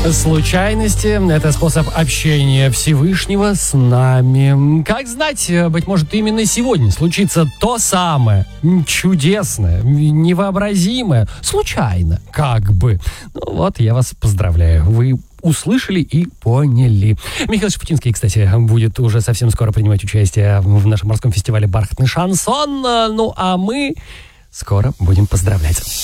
Случайности – это способ общения Всевышнего с нами. Как знать, быть может, именно сегодня случится то самое чудесное, невообразимое, случайно, как бы. Ну вот, я вас поздравляю. Вы услышали и поняли. Михаил Шафутинский, кстати, будет уже совсем скоро принимать участие в нашем морском фестивале «Бархатный шансон». Ну, а мы скоро будем поздравлять.